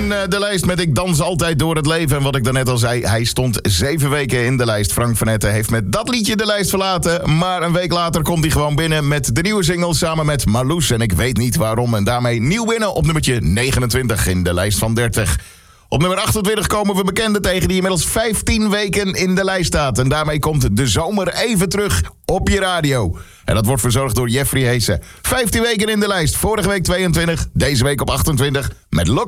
in de lijst met Ik dans altijd door het leven. En wat ik daarnet al zei, hij stond 7 weken in de lijst. Frank van Etten heeft met dat liedje de lijst verlaten. Maar een week later komt hij gewoon binnen met de nieuwe single samen met Marloes. En ik weet niet waarom. En daarmee nieuw binnen op nummertje 29 in de lijst van 30. Op nummer 28 komen we bekenden tegen die inmiddels 15 weken in de lijst staat. En daarmee komt de zomer even terug op je radio. En dat wordt verzorgd door Jeffrey Heesen. 15 weken in de lijst. Vorige week 22, deze week op 28 met